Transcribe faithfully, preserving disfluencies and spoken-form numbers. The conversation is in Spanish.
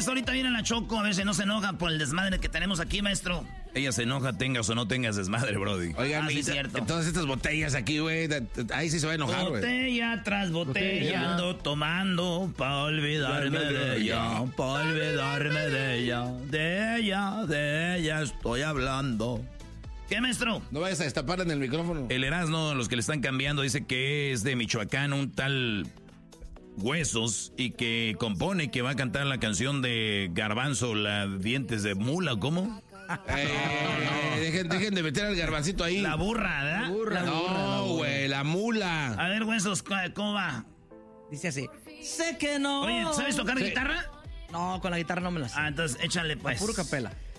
maestro, ahorita viene la Choco, a ver si no se enoja por el desmadre que tenemos aquí, maestro. Ella se enoja, tengas o no tengas desmadre, brody. Oigan, ah, sí, cierto. Todas estas botellas aquí, güey, ahí sí se va a enojar, güey. Botella tras botella, ando tomando pa' olvidarme de ella, pa' olvidarme de ella, de ella, de ella estoy hablando. ¿Qué, maestro? No vayas a destapar en el micrófono. El Erasmo, los que le están cambiando, dice que es de Michoacán, un tal Huesos, y que compone que va a cantar la canción de Garbanzo, la dientes de mula, ¿cómo? Eh, dejen, dejen de meter al garbancito ahí. La burra, ¿verdad? La burra, la burra, no, güey, la mula. A ver, Huesos, ¿cómo va? Dice así. Sé que no. Oye, ¿sabes tocar sí. guitarra? No, con la guitarra no me la sé. Ah, entonces échale pues. A puro capela.